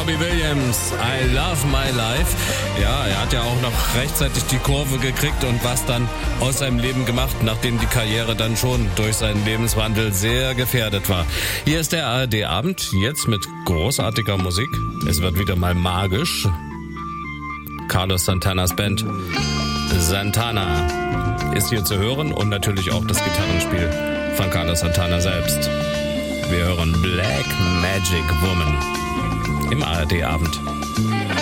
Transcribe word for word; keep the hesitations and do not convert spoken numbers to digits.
Robbie Williams, I Love My Life. Ja, er hat ja auch noch rechtzeitig die Kurve gekriegt und was dann aus seinem Leben gemacht, nachdem die Karriere dann schon durch seinen Lebenswandel sehr gefährdet war. Hier ist der A R D-Abend, jetzt mit großartiger Musik. Es wird wieder mal magisch. Carlos Santanas Band Santana ist hier zu hören und natürlich auch das Gitarrenspiel von Carlos Santana selbst. Wir hören Black Magic Woman im A R D-Abend.